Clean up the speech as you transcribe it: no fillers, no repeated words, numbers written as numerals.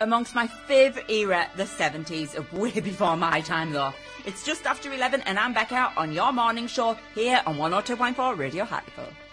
amongst my favourite era, the 70s, way before my time though. It's just after 11 and I'm back out on your morning show here on 102.4 Radio Hartlepool.